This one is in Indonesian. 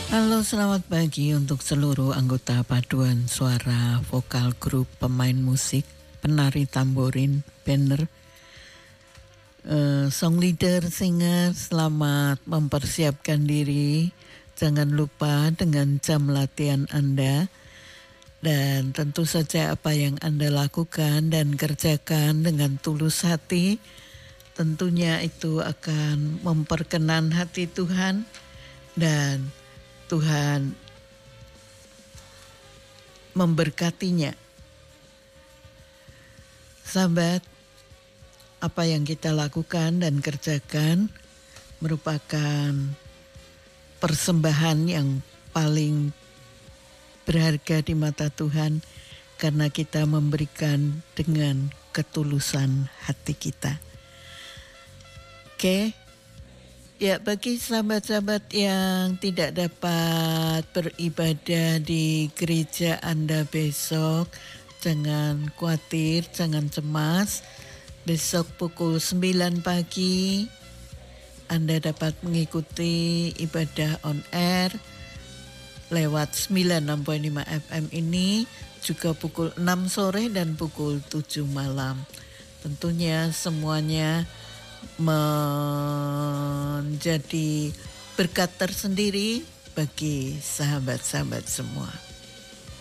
Halo, selamat pagi untuk seluruh anggota paduan suara vokal grup pemain musik, penari tamborin, banner, song leader, singer. Selamat mempersiapkan diri. Jangan lupa dengan jam latihan Anda. Dan tentu saja apa yang Anda lakukan dan kerjakan dengan tulus hati, tentunya itu akan memperkenan hati Tuhan dan Tuhan memberkatinya. Sahabat, apa yang kita lakukan dan kerjakan merupakan persembahan yang paling berharga di mata Tuhan karena kita memberikan dengan ketulusan hati kita. Oke. Ya, bagi sahabat-sahabat yang tidak dapat beribadah di gereja Anda besok, jangan khawatir, jangan cemas. Besok pukul 9 pagi Anda dapat mengikuti ibadah on air lewat 96.5 FM ini, juga pukul 6 sore dan pukul 7 malam. Tentunya semuanya menjadi berkat tersendiri bagi sahabat-sahabat semua.